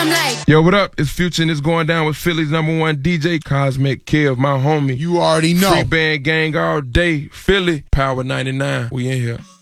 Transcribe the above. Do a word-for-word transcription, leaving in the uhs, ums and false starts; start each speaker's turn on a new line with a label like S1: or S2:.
S1: I'm like,
S2: yo, what up? It's Future and it's going down with Philly's number one D J, Cosmic Kev, my homie.
S3: You already know.
S2: Free band gang all day. Philly, Power ninety-nine. We in here.